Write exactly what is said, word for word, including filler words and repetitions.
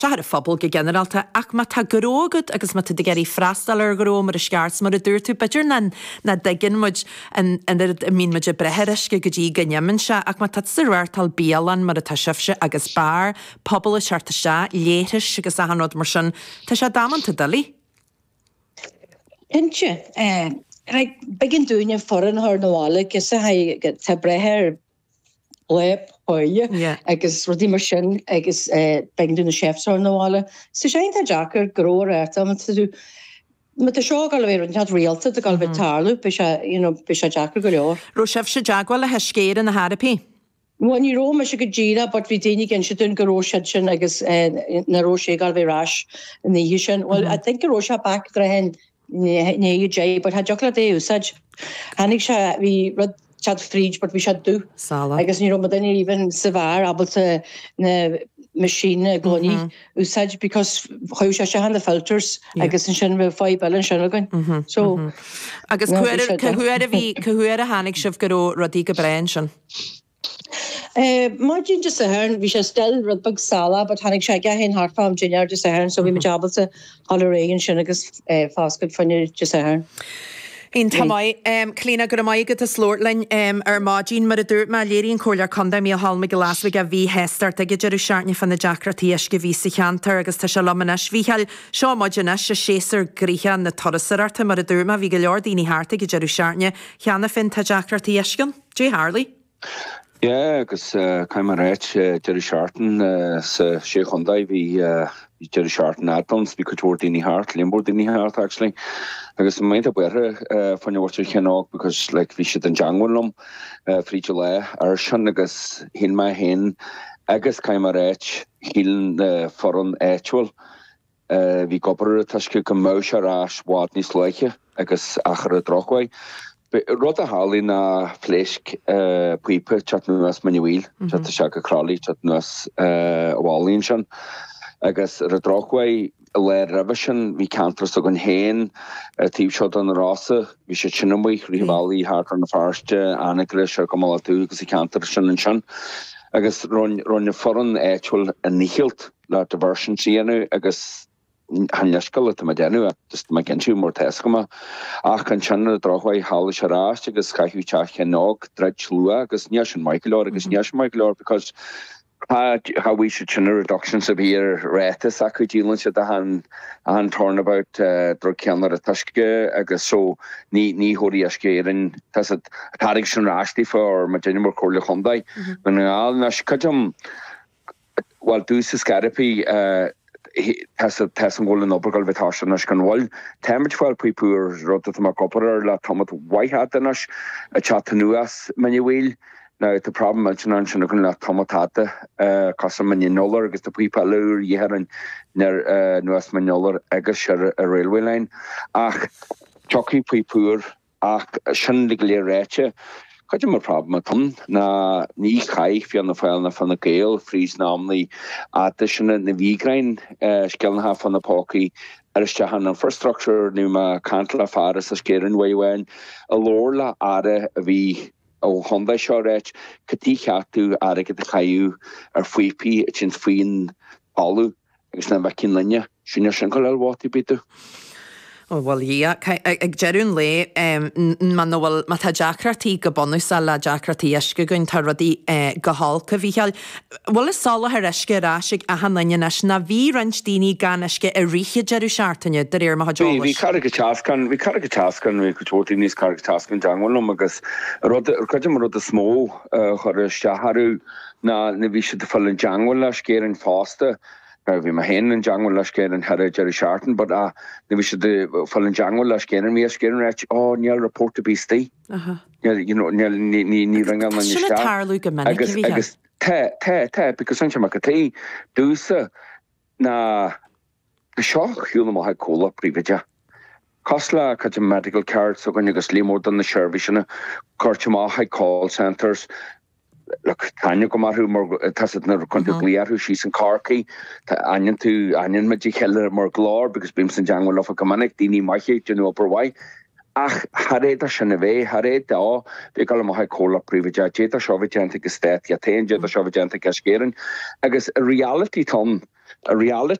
Tá a phobal go generalta ach má tá gorógad agus má de geí freistal ar goró mar a sceart mar a dúirtú beidir na na dagin muid an mín muid a breherisce go dtí gannemin se ach má tá sairtal bíalan mar a tá sifse agus bar pobl a searta se léiris agus a hanod mar sin tá se dámanta dalí. Inse Ra begin dúine foran haar nóála gus a ha tá breher lep oile agus rudí mar sin agus begin dúna chefsar nóála. Sa sé tá Jackar gró réta tú me a seo gal bhéir an réalta a gal bh tarlú be se Jackar go leor. Ro sef se Jaagwal a heiscéir an na Harapí. Bhain í ró me se go ddíra, but bhí déine gin se dún goró sin agus na ró sé gal bh ráis in hí sin. Well, I think goró se back dra hen né jay, but had jockla dé úsaj. Hannig se bhí rud chat fríd, but bhí se dú. Sala. Agus ní ró daine even sa bhar abalta na machine glóní úsaj, because chuú se se han the filters agus an sin bh fáid bail an sin again. So agus chuhuiir a bhí chuhuiir a hannig sibh goró rodí go brein sin. Má dín just a hern, bhí sé stel rudbag sala, but hannig sé ga hen hartfam jinnear just a hern, so bhí me jabalta all réigen sin agus fáscud fanne just a hern. Ein tamai um clean go mai go a slortlein um ar mágin mar a dúirt me léiríon choir condam í halma glasig a bhí hestart a idir seartne fan na Jackratí go ví sa cheantar agus tá se lamanas bhíhall seo máidirna se séar gríthe na torasarta mar a dúrma bhí go leor daoine háta go idir seartne cheanna fin tá Jackratí ecin. Jay Harley? Ja, agus caiim mar réit Jerry Sharton sa sé chundai bhí Jerry Sharton add-ons bhí couture daoine hart, limbour daoine hart actually. Agus maint a bere fan bhirtir cheannog because like bhí siad an jangwalum fríte le ar sin agus hin mai hen agus caiim mar réit hílan foran éitual bhí gopur tuisce go mó se rás bhád níos leiche agus achar a drochhaid. Rod a hálí na fléisk puipe chat nuas manuil, chat a seach a crálí chat nuas bhálín sin. Agus a drochhaid le revision hí cantras a gon héin tíb seo an rása, hí sé sinnamhaid ríhálí háar na farste anagre se go mála tú agus i cantar sin an sin. Agus ronne foran éituil a níhilt le a version síanú agus hanneiscail a ma dénú just ma genisiú mór teiscama ach an sinna drochhaid hála se ráist agus caiithú teach cheannog dreid slua agus níos an Michael agus níos Michael because how we should channel reductions of here rétas acu dílan se a han an turn about dro ceannar a tuisce agus so ní ní hóí ascéirin tas a tarig sin ráistí for ma déine mór cóirla chundai man á na cajam well dús sa Scarapí has a has an golden obergal vitasha nash kan wall temperate well pur rota to makoper la tomat white hat nash a chatanuas manuel now the problem mention an kan la tomatata uh custom manual agus the people lure you had an near nuas manual agus a railway line ach chocky pur ach shindigly reche Kaja mar problem at hon na ní chaich fi an na fáil na fan na gael frís námni áta sinna na vígrain skelna ha fan na póki ar iste han an infrastructure nu ma cantla faras a skerin weiwein a lorla áre a ví ó Honda seo réit catí cheatú áre get a chaiú ar fuipi a sin fuin allú agus na bhecin linne sinne sin go lehátí bitu. Oh, well, yeah, ag gerún le man bhfuil má tá Jackratí go bonús a le Jackratí eisce goin tar rodí go hálca bhícheall. Bhfuil is sála ar eisce ráisiigh a hannaine eis na bhí rans daoine gan eisce a ríche Jerú Seartaine de réir má jolas. Bhí cara go teascan, bhí cara go teascan bhí go tuairtaí níos cara go teascan deanghfuilm agus chuidir mar rud a smó chuir steatharú na na bhí si de fáil an deanghfuil leis céir an fásta. Vi ma hen an jangwal las gen had a Jerry Sharton, but uh the we should the fallen jangwal las gen me skin rich oh near report to be stay. Uh-huh. Yeah, you know, near ni ni ni ring on your staff. I guess I guess te te te because sancha makati do sa na the shock you know ha cola private. Costla cut medical cards so when you go slim more than the service and Korchama high call centers. Look, Tanya go mar who more tasset na contugliar who she's in Corky onion to onion magic heller more glor because beams and jang will of a commanic dini machi you know upper why ach hareta shanave hareta they call him high cola private jeta shovijantic estate ya ten jeta shovijantic askerin agus a reality ton a reality